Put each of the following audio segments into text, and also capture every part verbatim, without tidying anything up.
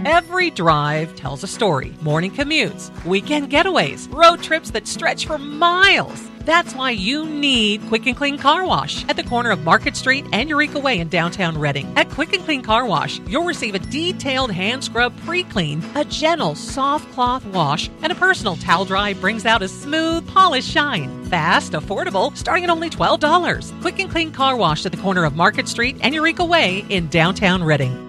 Every drive tells a story. Morning commutes, weekend getaways, road trips that stretch for miles. That's why you need Quick and Clean Car Wash at the corner of Market Street and Eureka Way in downtown Reading. At Quick and Clean Car Wash, you'll receive a detailed hand scrub pre-clean, a gentle soft cloth wash, and a personal towel dry brings out a smooth, polished shine. Fast, affordable, starting at only twelve dollars. Quick and Clean Car Wash at the corner of Market Street and Eureka Way in downtown Reading.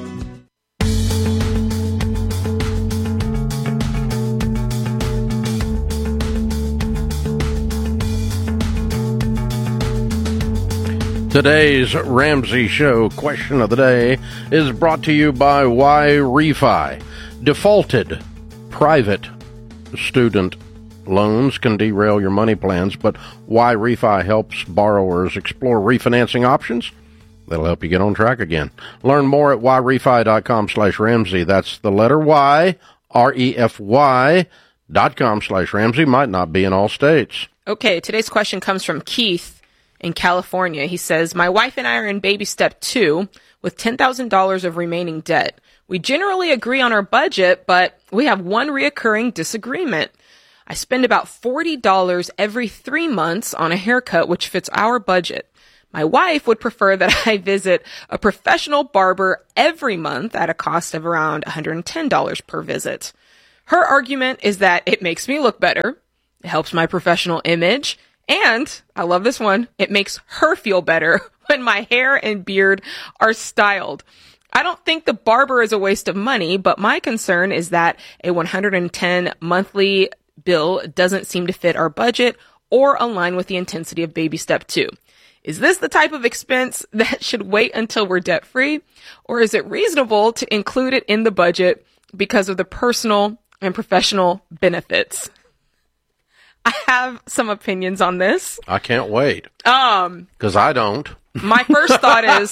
Today's Ramsey Show question of the day is brought to you by Y-Refi. Defaulted private student loans can derail your money plans, but Y-Refi helps borrowers explore refinancing options. That'll help you get on track again. Learn more at yrefi.com slash Ramsey. That's the letter Y, R E F Y dot com slash Ramsey. Might not be in all states. Okay, today's question comes from Keith in California. He says, my wife and I are in baby step two with ten thousand dollars of remaining debt. We generally agree on our budget, but we have one reoccurring disagreement. I spend about forty dollars every three months on a haircut, which fits our budget. My wife would prefer that I visit a professional barber every month at a cost of around one hundred ten dollars per visit. Her argument is that it makes me look better, it helps my professional image, and, I love this one, it makes her feel better when my hair and beard are styled. I don't think the barber is a waste of money, but my concern is that a one hundred ten monthly bill doesn't seem to fit our budget or align with the intensity of baby step two. Is this the type of expense that should wait until we're debt-free? Or is it reasonable to include it in the budget because of the personal and professional benefits? I have some opinions on this. I can't wait. Um, because I don't. My first thought is,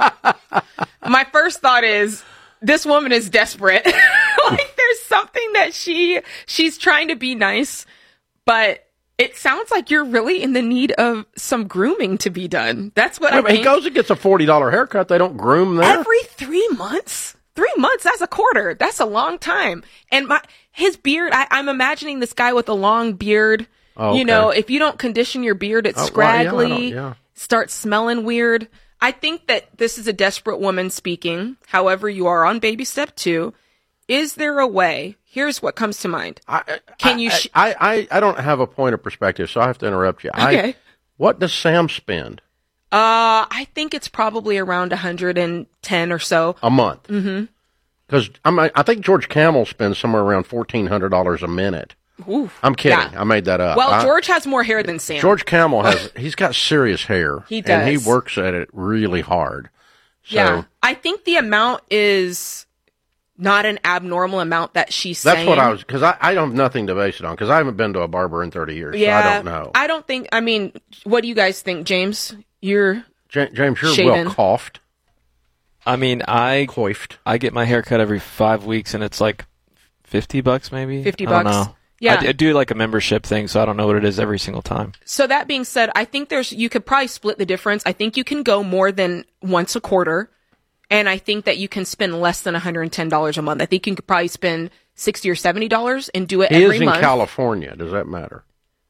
my first thought is, this woman is desperate. Like, there's something that she, she's trying to be nice, but it sounds like you're really in the need of some grooming to be done. That's what yeah, I think. He goes and gets a forty dollars haircut. They don't groom there. Every three months? Three months, that's a quarter. That's a long time. And my his beard, I, I'm imagining this guy with a long beard. Oh, okay. You know, if you don't condition your beard, it's oh, scraggly, well, yeah, yeah. starts smelling weird. I think that this is a desperate woman speaking. However, you are on baby step two. Is there a way? Here's what comes to mind. I, Can I, you? Sh- I, I, I don't have a point of perspective, so I have to interrupt you. Okay. I, what does Sam spend? Uh, I think it's probably around one hundred ten or so. A month? Mm-hmm. Because I think George Camel spends somewhere around fourteen hundred dollars a minute. Ooh, I'm kidding. yeah. I made that up. Well, I, George has more hair than Sam. George Camel has, he's got serious hair. He does. And he works at it really hard. So, yeah. I think the amount is not an abnormal amount that she's saying. That's what I was, because I, I don't have nothing to base it on, because I haven't been to a barber in thirty years, yeah, so I don't know. I don't think, I mean, what do you guys think, James? You're J- James, you're shaven. well coiffed. I mean, I Coiffed. I get my hair cut every five weeks, and it's like fifty bucks maybe. Fifty I don't bucks. know. Yeah, I, I do like a membership thing, so I don't know what it is every single time. So that being said, I think there's you could probably split the difference. I think you can go more than once a quarter, and I think that you can spend less than one hundred ten dollars a month. I think you could probably spend sixty or seventy dollars and do it he every is in month. California. Does that matter?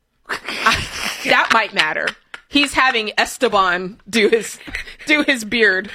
That might matter. He's having Esteban do his do his beard.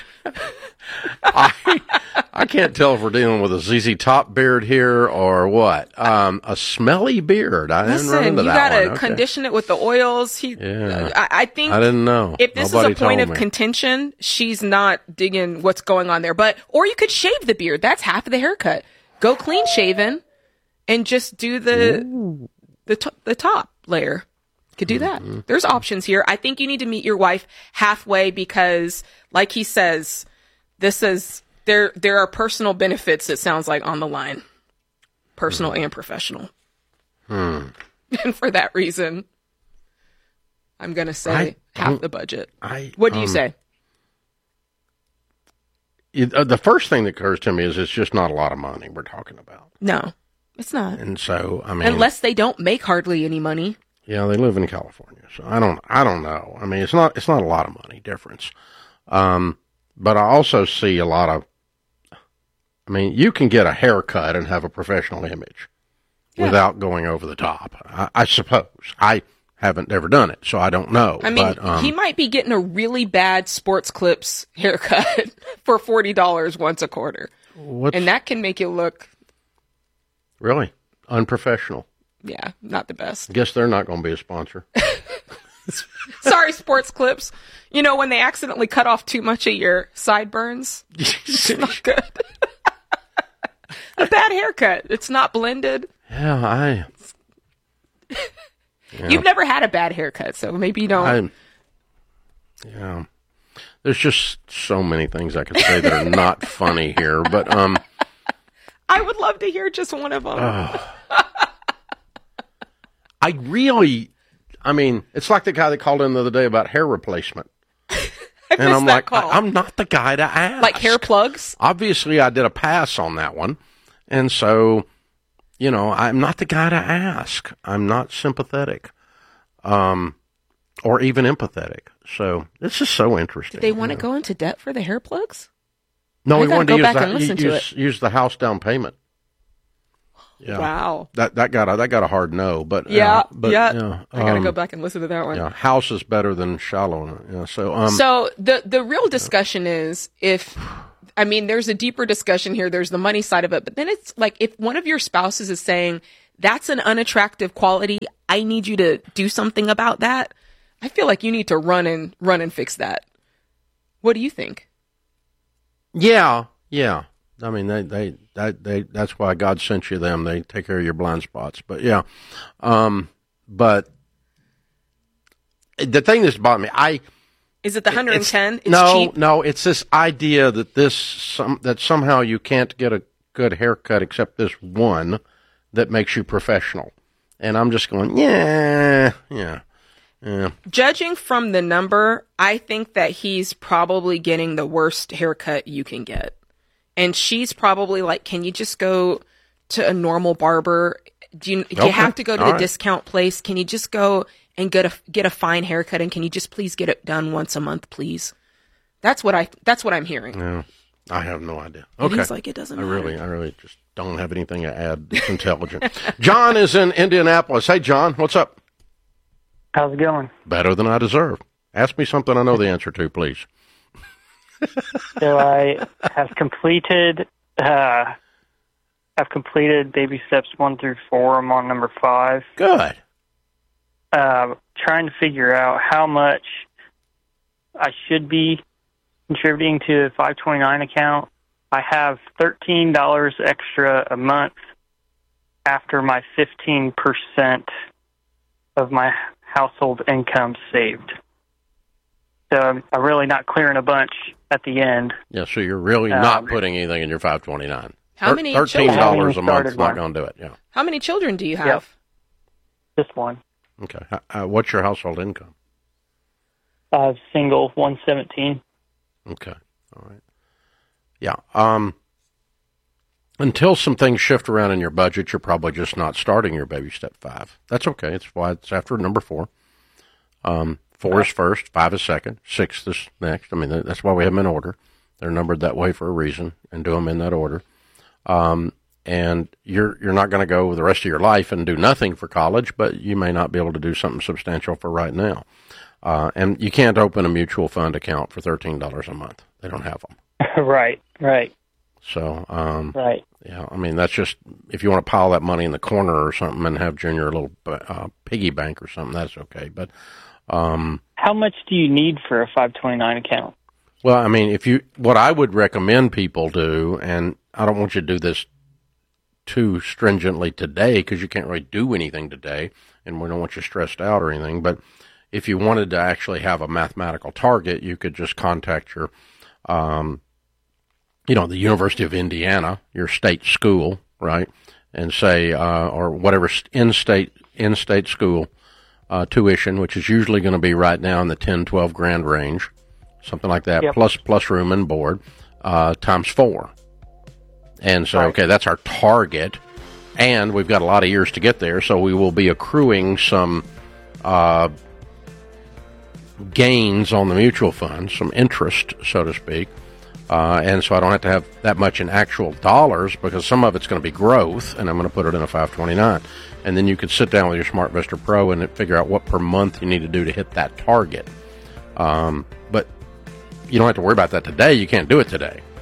I, I can't tell if we're dealing with a Z Z Top beard here or what. Um, a smelly beard. I Listen, didn't run into you that gotta one. Okay. condition it with the oils. He, Yeah. I, I think I didn't know. If this Nobody is a point told of me. contention, she's not digging what's going on there. But or you could shave the beard. That's half of the haircut. Go clean shaven, and just do the Ooh. the to- the top layer. Could do that. Mm-hmm. There's options here. I think you need to meet your wife halfway because, like he says, this is there. There are personal benefits. It sounds like on the line, personal mm. and professional. Hmm. And for that reason, I'm gonna say I half the budget. I, what do you um, say? It, uh, the first thing that occurs to me is it's just not a lot of money we're talking about. No, it's not. And so, I mean, Unless they don't make hardly any money. yeah, they live in California, so I don't, I don't know. I mean, it's not, it's not a lot of money difference. Um, but I also see a lot of, I mean, you can get a haircut and have a professional image Yeah. without going over the top. I, I suppose. I haven't ever done it, so I don't know. I mean, but, um, he might be getting a really bad Sports Clips haircut for forty dollars once a quarter. what's, And that can make you look, really unprofessional. yeah, not the best. Guess they're not going to be a sponsor. Sorry, Sports Clips. You know, when they accidentally cut off too much of your sideburns, it's not good. A bad haircut. It's not blended. Yeah, I. Yeah. You've never had a bad haircut, so maybe you don't. I, yeah. There's just so many things I could say that are not funny here, but um, I would love to hear just one of them. uh, I really, I mean, it's like the guy that called in the other day about hair replacement, I and missed I'm that like, call. I, I'm not the guy to ask. Like hair plugs? Obviously, I did a pass on that one, and so, you know, I'm not the guy to ask. I'm not sympathetic, um, or even empathetic. So this is so interesting. Did they want you to know. go into debt for the hair plugs? No, I we gotta wanted go to use back the, and listen to use, use the house down payment. Yeah. Wow. That that got a, that got a hard no, but Yeah, uh, but, yeah. yeah, I gotta um, go back and listen to that one. Yeah, house is better than shallow. Yeah, so um, So the the real discussion is if, I mean, there's a deeper discussion here. There's the money side of it, but then it's like if one of your spouses is saying that's an unattractive quality, I need you to do something about that. I feel like you need to run and run and fix that. What do you think? yeah, yeah. I mean, they they that they that's why God sent you them. They take care of your blind spots. But yeah, um, but the thing that's bothered me, I. Is it the one hundred ten? It's no, cheap? no, it's this idea that this some that somehow you can't get a good haircut except this one that makes you professional. And I'm just going, yeah, yeah, yeah. Judging from the number, I think that he's probably getting the worst haircut you can get. And she's probably like, can you just go to a normal barber? Do you, do Okay. you have to go to All the right. discount place? Can you just go and get a get a fine haircut? And can you just please get it done once a month, please? That's what I that's what I'm hearing. Yeah, I have no idea. And Okay, he's like, it doesn't I matter. really, I really just don't have anything to add that's intelligent. John is in Indianapolis. Hey, John, what's up? How's it going? Better than I deserve. Ask me something I know the answer to, please. So I have completed, uh, I've completed baby steps one through four. I'm on number five. Good. Uh, trying to figure out how much I should be contributing to a five twenty-nine account. I have thirteen dollars extra a month after my fifteen percent of my household income saved. So I'm I'm really not clearing a bunch at the end. Yeah, so you're really Um, not putting anything in your five twenty-nine. How Thir- many Thirteen children? dollars a Haven't month started is not one. going to do it. Yeah. How many children do you have? Just one. Okay. Uh, uh, what's your household income? Uh, single, one seventeen. Okay. All right. Yeah. Um. Until some things shift around in your budget, you're probably just not starting your baby step five. That's okay. It's why it's after number four. Um, four is first, five is second, six is next. I mean, that- that's why we have them in order. They're numbered that way for a reason, and do them in that order. Um, and you're you're not going to go the rest of your life and do nothing for college, but you may not be able to do something substantial for right now. Uh, and you can't open a mutual fund account for thirteen dollars a month. They don't have them. Right, right, So, um, right. yeah, I mean, that's just, if you want to pile that money in the corner or something and have Junior a little uh, piggy bank or something, that's okay. But, um, How much do you need for a five twenty-nine account? well, I mean, if you, what I would recommend people do, and I don't want you to do this too stringently today because you can't really do anything today, and we don't want you stressed out or anything, but if you wanted to actually have a mathematical target, you could just contact your, um, you know, the University of Indiana, your state school, right, and say, uh, or whatever in-state in-state school uh, tuition, which is usually going to be right now in the ten, twelve grand range, something like that, Yep. plus plus room and board, uh, times four. And so, Right. okay, that's our target, and we've got a lot of years to get there, so we will be accruing some uh, gains on the mutual fund, some interest, so to speak. Uh, and so I don't have to have that much in actual dollars because some of it's going to be growth, and I'm going to put it in a five twenty-nine. And then you could sit down with your SmartVestor Pro and figure out what per month you need to do to hit that target. Um, but you don't have to worry about that today. You can't do it today.